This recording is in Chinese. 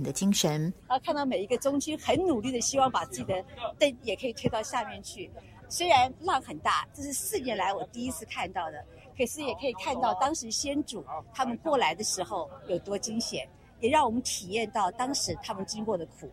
的精神。 然后看到每一个中军很努力的希望把自己的灯也可以推到下面去，虽然浪很大，这是4年来我第一次看到的，可是也可以看到当时先祖他们过来的时候有多惊险，也让我们体验到当时他们经过的苦。